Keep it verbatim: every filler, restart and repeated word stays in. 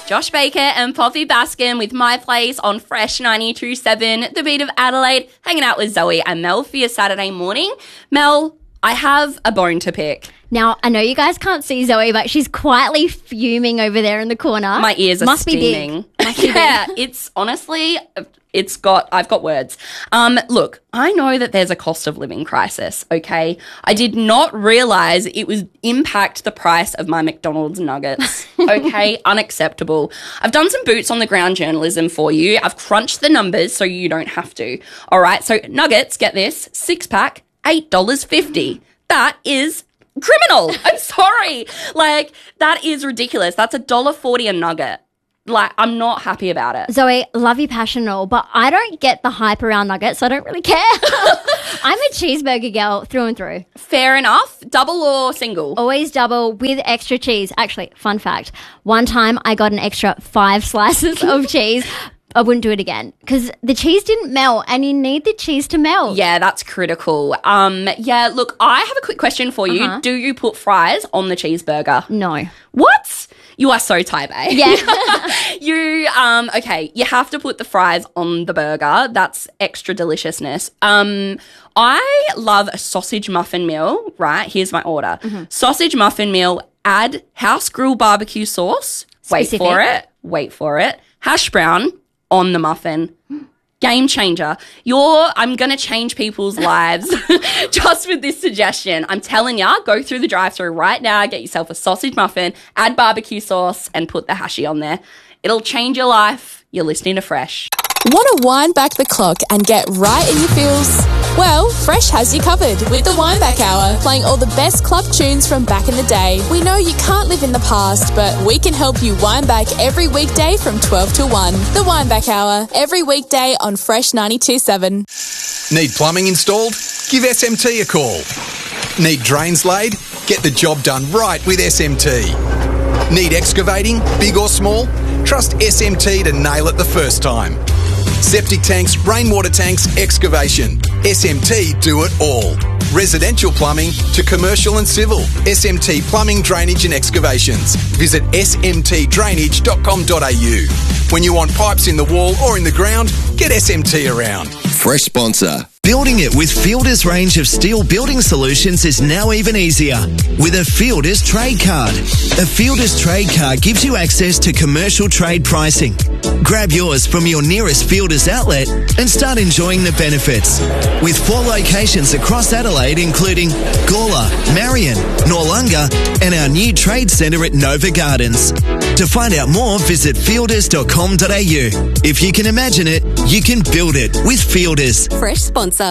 Josh Baker and Poppy Baskin with My Place on Fresh ninety-two point seven, the beat of Adelaide, hanging out with Zoe and Mel for your Saturday morning. Mel, I have a bone to pick. Now, I know you guys can't see Zoe, but she's quietly fuming over there in the corner. My ears are Must steaming. Be big. Must be yeah, big. it's honestly, it's got, I've got words. Um, look, I know that there's a cost of living crisis, okay? I did not realise it would impact the price of my McDonald's nuggets, okay? Unacceptable. I've done some boots on the ground journalism for you. I've crunched the numbers so you don't have to, all right? So nuggets, get this, six-pack, eight dollars fifty. That is criminal. I'm sorry. Like, that is ridiculous. That's a one dollar forty a nugget. Like, I'm not happy about it. Zoe, love your passion and all, but I don't get the hype around nuggets, so I don't really care. I'm a cheeseburger girl through and through. Fair enough. Double or single? Always double with extra cheese. Actually, fun fact, one time I got an extra five slices of cheese. I wouldn't do it again because the cheese didn't melt and you need the cheese to melt. Yeah, that's critical. Um, yeah, look, I have a quick question for you. Uh-huh. Do you put fries on the cheeseburger? No. What? You are so type A. Yeah. you, um, okay, you have to put the fries on the burger. That's extra deliciousness. Um, I love a sausage muffin meal, right? Here's my order. Mm-hmm. Sausage muffin meal, add house grill barbecue sauce. Specific. Wait for it. Wait for it. Hash brown on the muffin. Game changer. You're, I'm going to change people's lives just with this suggestion. I'm telling ya, go through the drive-thru right now, get yourself a sausage muffin, add barbecue sauce, and put the hashi on there. It'll change your life. You're listening to Fresh. Want to wind back the clock and get right in your feels? Well, Fresh has you covered with the Wind Back Hour, playing all the best club tunes from back in the day. We know you can't live in the past, but we can help you wind back every weekday from twelve to one. The Wind Back Hour, every weekday on Fresh ninety-two point seven. Need plumbing installed? Give S M T a call. Need drains laid? Get the job done right with S M T. Need excavating, big or small? Trust S M T to nail it the first time. Septic tanks, rainwater tanks, excavation. S M T do it all. Residential plumbing to commercial and civil. S M T Plumbing, Drainage and Excavations. Visit s m t drainage dot com dot a u. When you want pipes in the wall or in the ground, get S M T around. Fresh sponsor. Building it with Fielder's range of steel building solutions is now even easier with a Fielder's Trade Card. A Fielder's Trade Card gives you access to commercial trade pricing. Grab yours from your nearest Fielder's outlet and start enjoying the benefits. With four locations across Adelaide, including Gawler, Marion, Noarlunga, and our new trade centre at Nova Gardens. To find out more, visit fielders dot com dot a u. If you can imagine it, you can build it with Fielders. Fresh sponsor.